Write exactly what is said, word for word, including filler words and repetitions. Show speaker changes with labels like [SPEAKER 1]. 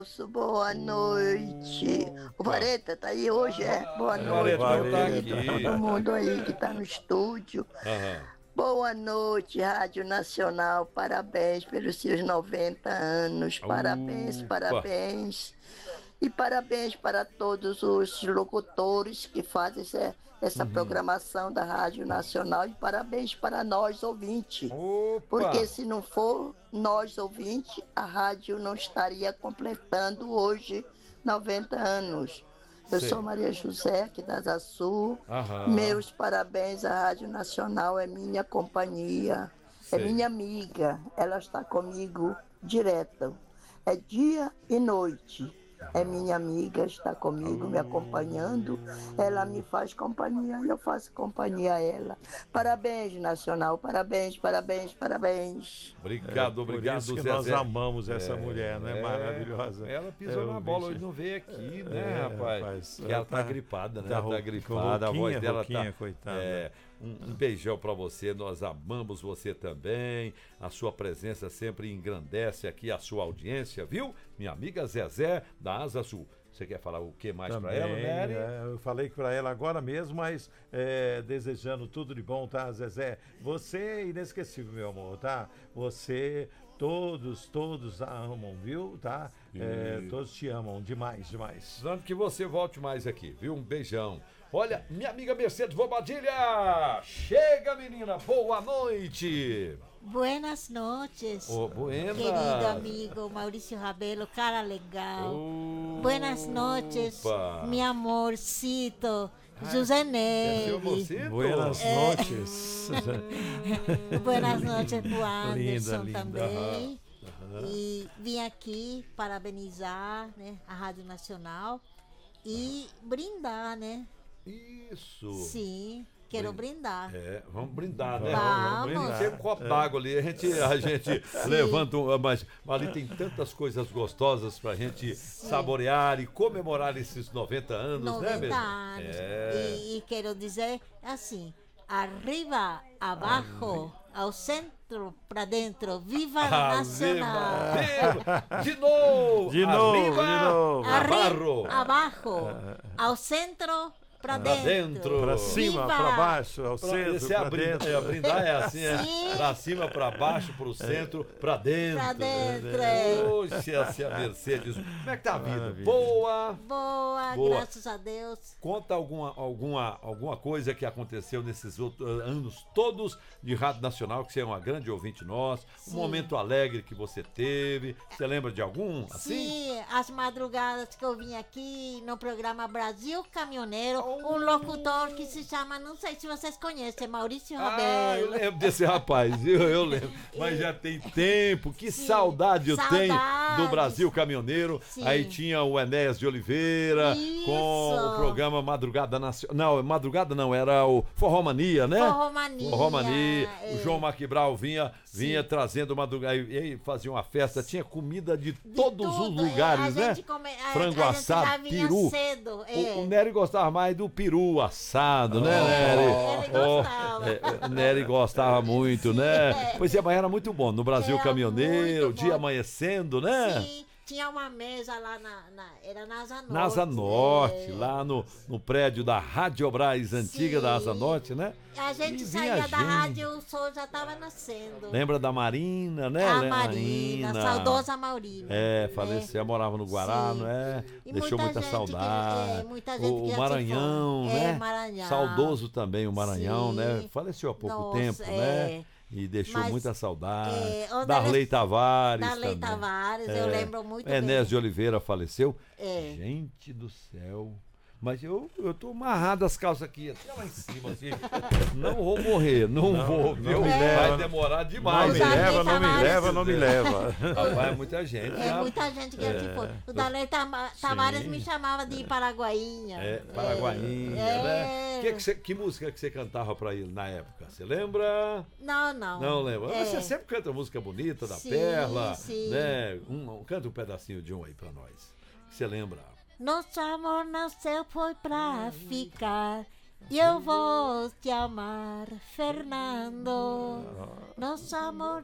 [SPEAKER 1] Moço, boa noite. O Vareta tá aí hoje, é? Boa
[SPEAKER 2] O
[SPEAKER 1] noite,
[SPEAKER 2] Vareta
[SPEAKER 1] meu
[SPEAKER 2] tá
[SPEAKER 1] querido.
[SPEAKER 2] aqui.
[SPEAKER 1] Todo mundo aí que tá no estúdio.
[SPEAKER 2] Aham.
[SPEAKER 1] Boa noite, Rádio Nacional. Parabéns pelos seus noventa anos. Parabéns,
[SPEAKER 2] Opa.
[SPEAKER 1] parabéns. E parabéns para todos os locutores que fazem essa, essa programação da Rádio Nacional. E parabéns para nós, ouvintes.
[SPEAKER 2] Opa.
[SPEAKER 1] Porque se não for nós, ouvintes, a rádio não estaria completando hoje noventa anos. Eu
[SPEAKER 2] Sei.
[SPEAKER 1] sou Maria José, aqui da Asa Sul.
[SPEAKER 2] Aham.
[SPEAKER 1] Meus parabéns à Rádio Nacional, é minha companhia, é
[SPEAKER 2] Sei.
[SPEAKER 1] minha amiga. Ela está comigo direto. É dia e noite. É minha amiga, está comigo, me acompanhando. Ela me faz companhia e eu faço companhia a ela. Parabéns, Nacional. Parabéns, parabéns, parabéns.
[SPEAKER 2] Obrigado,
[SPEAKER 3] Por
[SPEAKER 2] obrigado,
[SPEAKER 3] isso que
[SPEAKER 2] Zezé.
[SPEAKER 3] nós amamos essa mulher, né?
[SPEAKER 2] É,
[SPEAKER 3] Maravilhosa.
[SPEAKER 2] Ela pisou
[SPEAKER 3] É,
[SPEAKER 2] na
[SPEAKER 3] o
[SPEAKER 2] bola,
[SPEAKER 3] bicho-
[SPEAKER 2] hoje não veio aqui,
[SPEAKER 3] É,
[SPEAKER 2] né, rapaz?
[SPEAKER 3] rapaz,
[SPEAKER 2] Que ela
[SPEAKER 3] ela
[SPEAKER 2] tá,
[SPEAKER 3] tá-
[SPEAKER 2] gripada, né?
[SPEAKER 3] tá
[SPEAKER 2] Ela tá
[SPEAKER 3] rou-
[SPEAKER 2] gripada, a voz
[SPEAKER 3] rouquinha,
[SPEAKER 2] dela
[SPEAKER 3] rouquinha,
[SPEAKER 2] tá...
[SPEAKER 3] coitada.
[SPEAKER 2] É, um, um beijão pra você, nós amamos você também. A sua presença sempre engrandece aqui a sua audiência, viu? Minha amiga Zezé, da Asa Sul. Você quer falar o que mais pra ela,
[SPEAKER 3] Também,
[SPEAKER 2] Nery?
[SPEAKER 3] é, eu falei para ela agora mesmo, mas é, desejando tudo de bom, tá, Zezé? Você é inesquecível, meu amor, tá? Você, todos, todos a amam, viu? Tá? É,
[SPEAKER 2] E-
[SPEAKER 3] todos te amam demais, demais.
[SPEAKER 2] Precisando que você volte mais aqui, viu? Um beijão. Olha, minha amiga Mercedes Bobadilha! Chega, menina! Boa noite!
[SPEAKER 4] Buenas noches,
[SPEAKER 2] Ô, buenas.
[SPEAKER 4] querido amigo Mauricio Rabelo, cara legal.
[SPEAKER 2] Opa.
[SPEAKER 4] Buenas noches, mi amorcito, José
[SPEAKER 2] É seu
[SPEAKER 4] Neri.
[SPEAKER 2] amorcito?
[SPEAKER 3] Buenas
[SPEAKER 4] É.
[SPEAKER 3] noches.
[SPEAKER 4] Buenas noches pro Anderson
[SPEAKER 3] Linda, linda.
[SPEAKER 4] também. E vim aqui parabenizar, né, a Rádio Nacional e brindar, né?
[SPEAKER 2] Isso.
[SPEAKER 4] Sim, quero brindar.
[SPEAKER 2] É, vamos brindar, né?
[SPEAKER 4] Vamos.
[SPEAKER 2] brindar. Tem um copo d'água ali, a gente, a gente levanta um, mas ali tem tantas coisas gostosas pra gente saborear e comemorar esses noventa anos, né,
[SPEAKER 4] noventa
[SPEAKER 2] mesmo?
[SPEAKER 4] anos.
[SPEAKER 2] É.
[SPEAKER 4] E, e quero dizer assim, arriba, abaixo, ao centro, para dentro, viva a Nacional.
[SPEAKER 2] Arriba. De novo!
[SPEAKER 3] De novo,
[SPEAKER 2] Arriba,
[SPEAKER 3] de novo.
[SPEAKER 2] Abarro.
[SPEAKER 4] Abaixo, ao centro, para dentro.
[SPEAKER 2] dentro.
[SPEAKER 3] Pra cima,
[SPEAKER 4] Viva.
[SPEAKER 3] pra baixo, ao
[SPEAKER 2] Pra,
[SPEAKER 3] centro,
[SPEAKER 2] esse é a
[SPEAKER 3] pra
[SPEAKER 2] brinda-
[SPEAKER 3] dentro.
[SPEAKER 2] é, a brindar é assim, é
[SPEAKER 4] Sim.
[SPEAKER 2] pra cima, pra baixo, pro centro, pra dentro.
[SPEAKER 4] Pra dentro. é.
[SPEAKER 2] Oxe, essa é a Mercedes. Como é que tá a vida?
[SPEAKER 3] Maravilha.
[SPEAKER 2] Boa!
[SPEAKER 4] Boa,
[SPEAKER 2] Boa.
[SPEAKER 4] graças a Deus.
[SPEAKER 2] Conta alguma, alguma, alguma coisa que aconteceu nesses outros anos todos de Rádio Nacional, que você é uma grande ouvinte nossa. Um
[SPEAKER 4] Sim.
[SPEAKER 2] momento alegre que você teve. Você lembra de algum? Assim?
[SPEAKER 4] Sim, as madrugadas que eu vim aqui no programa Brasil Caminhoneiro, um locutor que se chama, não sei se vocês conhecem, Maurício
[SPEAKER 2] Ah, eu
[SPEAKER 4] Rabelo.
[SPEAKER 2] lembro desse rapaz, eu, eu lembro. Mas já tem tempo, que
[SPEAKER 4] Sim,
[SPEAKER 2] saudade eu tenho
[SPEAKER 4] saudades.
[SPEAKER 2] do Brasil Caminhoneiro.
[SPEAKER 4] Sim.
[SPEAKER 2] Aí tinha o Enéas de Oliveira
[SPEAKER 4] Isso.
[SPEAKER 2] com o programa Madrugada Nacional. Não, Madrugada não, era o Forró Mania, né?
[SPEAKER 4] Forró Mania,
[SPEAKER 2] Forró Mania.
[SPEAKER 4] é.
[SPEAKER 2] O João Maquibral vinha, vinha
[SPEAKER 4] Sim.
[SPEAKER 2] trazendo madrugada e aí fazia uma festa, tinha comida de, todos
[SPEAKER 4] tudo,
[SPEAKER 2] os lugares,
[SPEAKER 4] a
[SPEAKER 2] né?
[SPEAKER 4] gente come- a-
[SPEAKER 2] Frango
[SPEAKER 4] a gente já
[SPEAKER 2] assado,
[SPEAKER 4] vinha
[SPEAKER 2] peru.
[SPEAKER 4] cedo, é.
[SPEAKER 2] O, o Nery gostava mais do peru assado, né,
[SPEAKER 4] É,
[SPEAKER 2] Nery?
[SPEAKER 4] ele gostava.
[SPEAKER 2] é, o Nery gostava muito, né?
[SPEAKER 4] É.
[SPEAKER 2] Pois é, mas era muito bom. No Brasil
[SPEAKER 4] Era
[SPEAKER 2] Caminhoneiro,
[SPEAKER 4] muito
[SPEAKER 2] dia
[SPEAKER 4] bom.
[SPEAKER 2] amanhecendo, né?
[SPEAKER 4] Sim, tinha uma mesa lá na, na- era na Asa Norte.
[SPEAKER 2] Na Asa Norte,
[SPEAKER 4] é.
[SPEAKER 2] lá no, no prédio da Radiobras antiga
[SPEAKER 4] Sim.
[SPEAKER 2] da Asa Norte, né?
[SPEAKER 4] A gente
[SPEAKER 2] E
[SPEAKER 4] saía
[SPEAKER 2] vinha
[SPEAKER 4] da
[SPEAKER 2] gente.
[SPEAKER 4] rádio, o sol já estava nascendo.
[SPEAKER 2] Lembra da Marina, né?
[SPEAKER 4] A
[SPEAKER 2] Le-
[SPEAKER 4] Marina, saudosa Marina.
[SPEAKER 2] É,
[SPEAKER 4] né?
[SPEAKER 2] faleceu, morava no Guará,
[SPEAKER 4] Sim.
[SPEAKER 2] não é?
[SPEAKER 4] E
[SPEAKER 2] Deixou muita,
[SPEAKER 4] muita gente que-
[SPEAKER 2] saudade.
[SPEAKER 4] é, muita gente
[SPEAKER 2] o,
[SPEAKER 4] que
[SPEAKER 2] o
[SPEAKER 4] já
[SPEAKER 2] Maranhão,
[SPEAKER 4] se foi. É,
[SPEAKER 2] né?
[SPEAKER 4] Maranhão.
[SPEAKER 2] Saudoso também o Maranhão,
[SPEAKER 4] Sim.
[SPEAKER 2] né? Faleceu há pouco
[SPEAKER 4] Nossa,
[SPEAKER 2] tempo,
[SPEAKER 4] é.
[SPEAKER 2] né? E deixou
[SPEAKER 4] Mas,
[SPEAKER 2] muita saudade.
[SPEAKER 4] é, onde
[SPEAKER 2] Darley
[SPEAKER 4] eles-
[SPEAKER 2] Tavares
[SPEAKER 4] Darley
[SPEAKER 2] também.
[SPEAKER 4] Tavares, eu lembro muito
[SPEAKER 2] Enéas
[SPEAKER 4] bem.
[SPEAKER 2] de Oliveira faleceu.
[SPEAKER 4] É.
[SPEAKER 2] Gente do céu. Mas eu, eu tô amarrado as calças aqui, até lá em cima, assim. Não vou morrer, não, vou, viu?
[SPEAKER 3] me
[SPEAKER 2] Vai
[SPEAKER 3] leva.
[SPEAKER 2] demorar
[SPEAKER 3] Não
[SPEAKER 2] demais.
[SPEAKER 3] me
[SPEAKER 4] Darley
[SPEAKER 3] leva, não me
[SPEAKER 4] Tavares.
[SPEAKER 3] leva, não me leva.
[SPEAKER 2] Rapaz, é muita gente.
[SPEAKER 4] É,
[SPEAKER 2] né?
[SPEAKER 4] muita gente que já se foi. O Darley Tama- Tavares me chamava de Paraguainha.
[SPEAKER 2] É, Paraguainha,
[SPEAKER 4] É.
[SPEAKER 2] né? Que, que, você- que música que você cantava pra ele na época? Você lembra?
[SPEAKER 4] Não, não.
[SPEAKER 2] Não lembra?
[SPEAKER 4] É.
[SPEAKER 2] Mas você sempre canta música bonita, da
[SPEAKER 4] Sim,
[SPEAKER 2] Perla,
[SPEAKER 4] sim.
[SPEAKER 2] né? Um, um- canta um pedacinho de um aí pra nós. Que você lembra?
[SPEAKER 4] Nosso amor nasceu foi pra ficar. E eu vou te amar, Fernando. Nosso amor